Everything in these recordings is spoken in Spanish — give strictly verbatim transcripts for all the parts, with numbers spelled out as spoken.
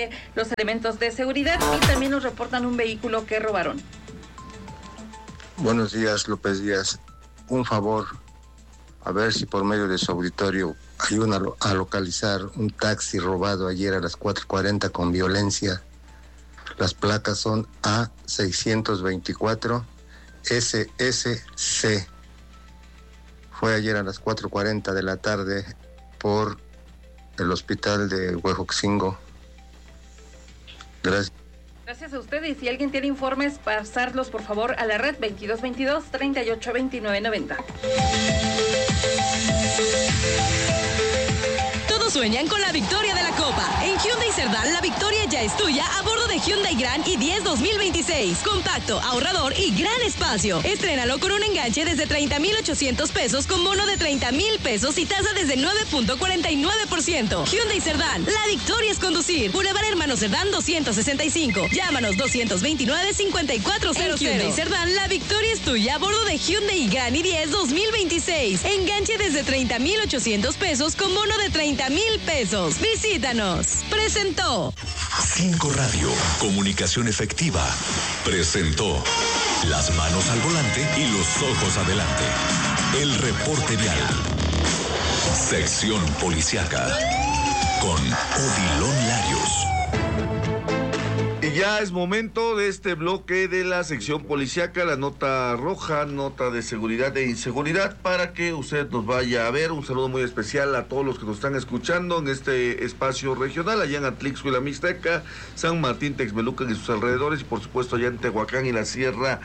de los elementos de seguridad y también nos reportan un vehículo que robaron. Buenos días, López Díaz. Un favor, a ver si por medio de su auditorio ayudan a localizar un taxi robado ayer a las cuatro cuarenta con violencia. Las placas son A seiscientos veinticuatro S S C. Fue ayer a las cuatro cuarenta de la tarde por el hospital de Huejoxingo. Gracias. Gracias a usted, y si alguien tiene informes, pasarlos por favor a la red veintidós veintidós, treinta y ocho veintinueve noventa. Todos sueñan con la victoria de la Copa. En Hyundai Cerdán, la victoria ya es tuya a bordo de Hyundai Grand i diez dos mil veintiséis. Compacto, ahorrador y gran espacio. Estrénalo con un enganche desde treinta mil ochocientos pesos con bono de treinta mil pesos y tasa desde nueve punto cuarenta y nueve por ciento. Hyundai Cerdán, la victoria es conducir. Boulevard Hermano Cerdán doscientos sesenta y cinco. Llámanos doscientos veintinueve, cincuenta y cuatro cero cero. En Hyundai Cerdán, la victoria es tuya a bordo de Hyundai Grand i diez dos mil veintiséis. Enganche desde treinta mil ochocientos pesos con bono de treinta mil pesos. Visítanos. Presentó Cinco Radio, comunicación efectiva, presentó las manos al volante y los ojos adelante. El reporte vial. Sección policíaca con Odilon Larios. Y ya es momento de este bloque de la sección policíaca, la nota roja, nota de seguridad e inseguridad, para que usted nos vaya a ver. Un saludo muy especial a todos los que nos están escuchando en este espacio regional, allá en Atlixco y la Mixteca, San Martín, Texmelucan y sus alrededores, y por supuesto allá en Tehuacán y la Sierra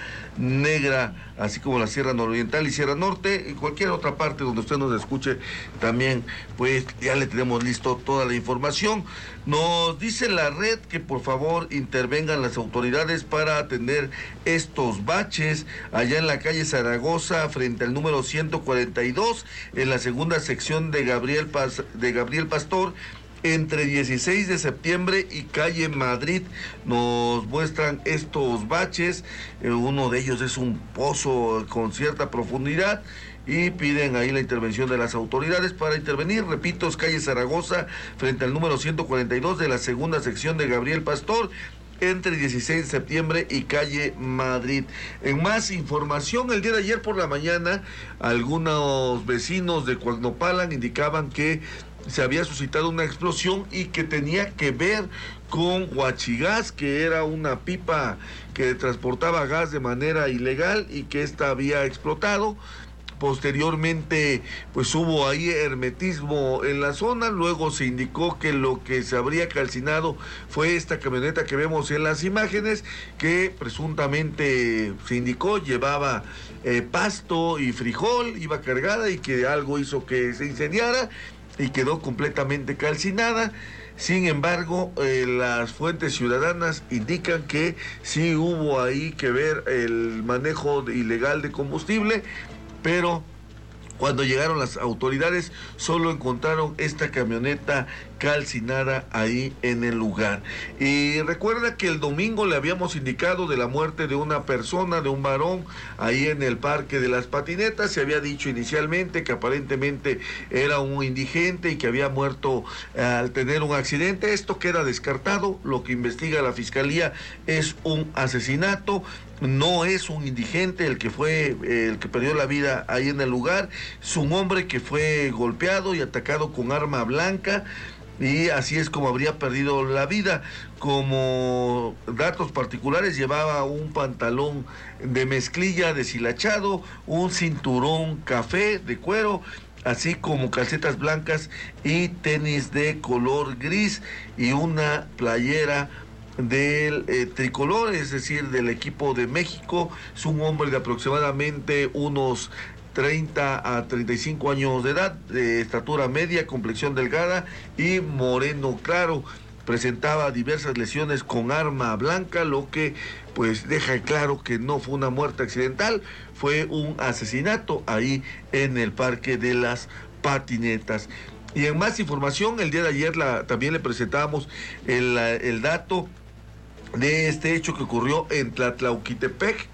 Negra, así como la Sierra Nororiental y Sierra Norte, y cualquier otra parte donde usted nos escuche también, pues ya le tenemos listo toda la información. Nos dice la red que por favor intervengan las autoridades para atender estos baches allá en la calle Zaragoza frente al número ciento cuarenta y dos, en la segunda sección de Gabriel Paz, de Gabriel Pastor, entre dieciséis de septiembre y calle Madrid. Nos muestran estos baches, eh, uno de ellos es un pozo con cierta profundidad, y piden ahí la intervención de las autoridades para intervenir. Repito, es calle Zaragoza frente al número ciento cuarenta y dos de la segunda sección de Gabriel Pastor, entre dieciséis de septiembre y calle Madrid. En más información, el día de ayer por la mañana, algunos vecinos de Coagnopalan indicaban que se había suscitado una explosión y que tenía que ver con huachigás, que era una pipa que transportaba gas de manera ilegal y que esta había explotado. Posteriormente, pues hubo ahí hermetismo en la zona. Luego se indicó que lo que se habría calcinado fue esta camioneta que vemos en las imágenes, que presuntamente se indicó llevaba eh, pasto y frijol, iba cargada, y que algo hizo que se incendiara y quedó completamente calcinada. Sin embargo, eh, las fuentes ciudadanas indican que sí hubo ahí que ver el manejo de, ilegal de combustible, pero cuando llegaron las autoridades solo encontraron esta camioneta calcinada ahí en el lugar. Y recuerda que el domingo le habíamos indicado de la muerte de una persona, de un varón, ahí en el Parque de las Patinetas. Se había dicho inicialmente que aparentemente era un indigente y que había muerto eh, al tener un accidente. Esto queda descartado. Lo que investiga la Fiscalía es un asesinato. No es un indigente el que fue, eh, el que perdió la vida ahí en el lugar. Es un hombre que fue golpeado y atacado con arma blanca, y así es como habría perdido la vida. Como datos particulares, llevaba un pantalón de mezclilla deshilachado, un cinturón café de cuero, así como calcetas blancas y tenis de color gris y una playera del eh, tricolor, es decir, del equipo de México. Es un hombre de aproximadamente unos treinta a treinta y cinco años de edad, de estatura media, complexión delgada y moreno claro. Presentaba diversas lesiones con arma blanca, lo que pues deja claro que no fue una muerte accidental, fue un asesinato ahí en el Parque de las Patinetas. Y en más información, el día de ayer la, también le presentamos el, el dato de este hecho que ocurrió en Tlatlauquitepec,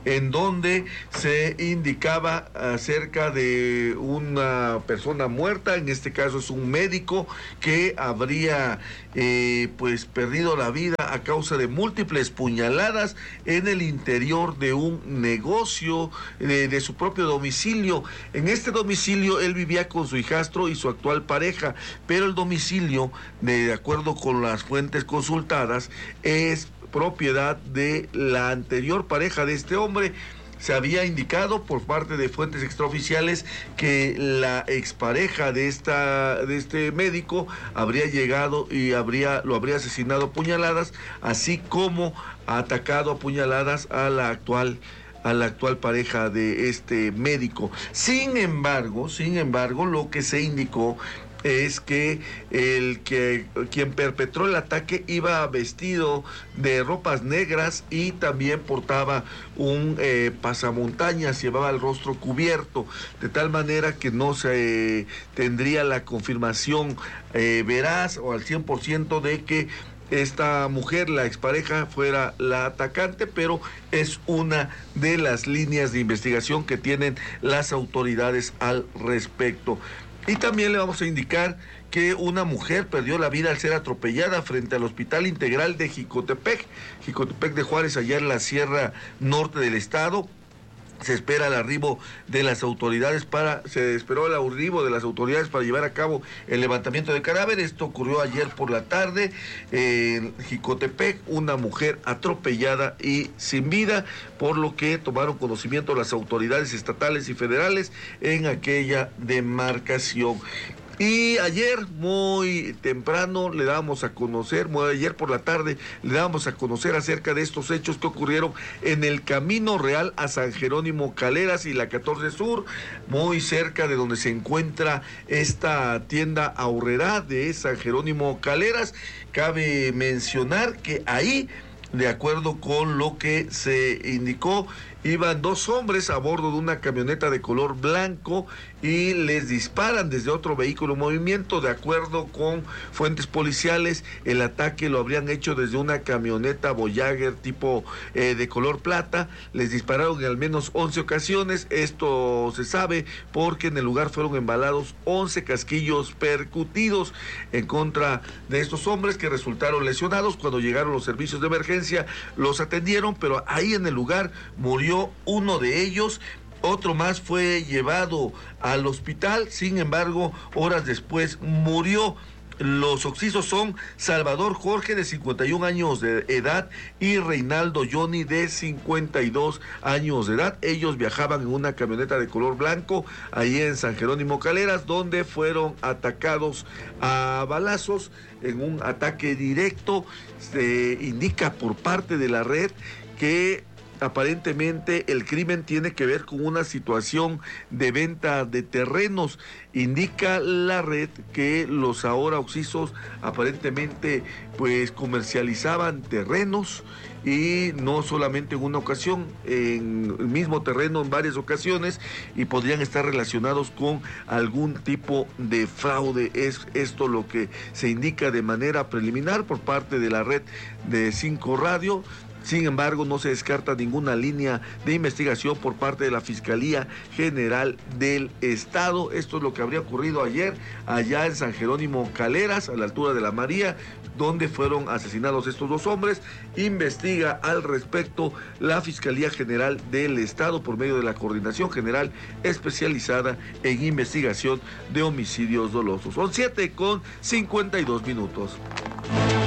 en donde se indicaba acerca de una persona muerta, en este caso es un médico que habría eh, pues perdido la vida a causa de múltiples puñaladas en el interior de un negocio de, de su propio domicilio. En este domicilio él vivía con su hijastro y su actual pareja, pero el domicilio, de, de acuerdo con las fuentes consultadas, es propiedad de la anterior pareja de este hombre. Se había indicado por parte de fuentes extraoficiales que la expareja de esta de este médico habría llegado y habría lo habría asesinado a puñaladas, así como atacado a puñaladas a la actual a la actual pareja de este médico. Sin embargo, sin embargo, lo que se indicó es que el que quien perpetró el ataque iba vestido de ropas negras y también portaba un eh, pasamontañas, llevaba el rostro cubierto, de tal manera que no se eh, tendría la confirmación eh, veraz o al cien por ciento de que esta mujer, la expareja, fuera la atacante, pero es una de las líneas de investigación que tienen las autoridades al respecto. Y también le vamos a indicar que una mujer perdió la vida al ser atropellada frente al Hospital Integral de Jicotepec, Jicotepec de Juárez, allá en la Sierra Norte del estado. Se espera el arribo de las autoridades para, se esperó el arribo de las autoridades para llevar a cabo el levantamiento de cadáver. Esto ocurrió ayer por la tarde en Jicotepec, una mujer atropellada y sin vida, por lo que tomaron conocimiento las autoridades estatales y federales en aquella demarcación. Y ayer muy temprano le dábamos a conocer, ayer por la tarde le dábamos a conocer acerca de estos hechos que ocurrieron en el Camino Real a San Jerónimo Caleras y la catorce Sur, muy cerca de donde se encuentra esta tienda Aurrerá de San Jerónimo Caleras. Cabe mencionar que ahí, de acuerdo con lo que se indicó, iban dos hombres a bordo de una camioneta de color blanco y les disparan desde otro vehículo en movimiento. De acuerdo con fuentes policiales, el ataque lo habrían hecho desde una camioneta Voyager tipo eh, de color plata. Les dispararon en al menos once ocasiones. Esto se sabe porque en el lugar fueron embalados once casquillos percutidos en contra de estos hombres, que resultaron lesionados. Cuando llegaron los servicios de emergencia los atendieron, pero ahí en el lugar murió uno de ellos. Otro más fue llevado al hospital, sin embargo, horas después murió. Los occisos son Salvador Jorge, de cincuenta y un años de edad, y Reinaldo Johnny, de cincuenta y dos años de edad. Ellos viajaban en una camioneta de color blanco ahí en San Jerónimo Caleras, donde fueron atacados a balazos en un ataque directo. Se indica por parte de la red que aparentemente el crimen tiene que ver con una situación de venta de terrenos. Indica la red que los ahora occisos aparentemente pues comercializaban terrenos, y no solamente en una ocasión, en el mismo terreno en varias ocasiones, y podrían estar relacionados con algún tipo de fraude. Es esto lo que se indica de manera preliminar por parte de la red de Cinco Radio. Sin embargo, no se descarta ninguna línea de investigación por parte de la Fiscalía General del Estado. Esto es lo que habría ocurrido ayer allá en San Jerónimo Caleras, a la altura de la María, donde fueron asesinados estos dos hombres. Investiga al respecto la Fiscalía General del Estado por medio de la Coordinación General Especializada en Investigación de Homicidios Dolosos. Son siete con cincuenta y dos minutos.